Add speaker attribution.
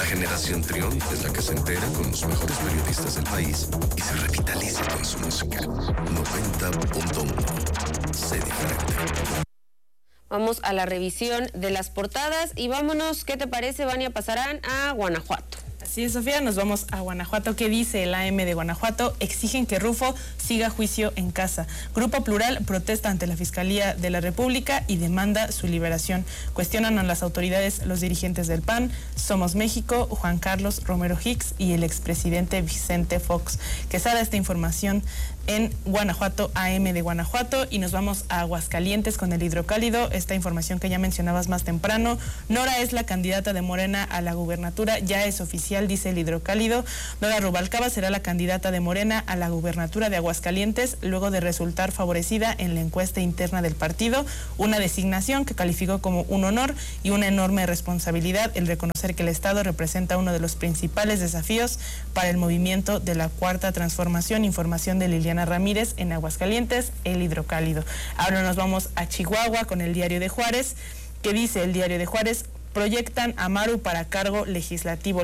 Speaker 1: Generación Trión es la que se entera con los mejores periodistas del país y se revitaliza con su música. 90.1. Sé diferente.
Speaker 2: Vamos a la revisión de las portadas y vámonos, ¿qué te parece, Vania Pasarán, a Guanajuato?
Speaker 3: Así es, Sofía, nos vamos a Guanajuato. ¿Qué dice el AM de Guanajuato? Exigen que Rufo siga juicio en casa. Grupo Plural protesta ante la Fiscalía de la República y demanda su liberación. Cuestionan a las autoridades los dirigentes del PAN, Somos México, Juan Carlos Romero Hicks y el expresidente Vicente Fox. Quesada, esta información en Guanajuato, AM de Guanajuato, y nos vamos a Aguascalientes con el hidrocálido. Esta información que ya mencionabas más temprano: Nora es la candidata de Morena a la gubernatura, ya es oficial, dice el hidrocálido. Nora Rubalcaba será la candidata de Morena a la gubernatura de Aguascalientes luego de resultar favorecida en la encuesta interna del partido, una designación que calificó como un honor y una enorme responsabilidad el reconocer que el Estado representa uno de los principales desafíos para el movimiento de la Cuarta Transformación. Información de Liliana Ramírez en Aguascalientes, el hidrocálido. Ahora nos vamos a Chihuahua con el Diario de Juárez. ¿Qué dice el Diario de Juárez? Proyectan a Maru para cargo legislativo.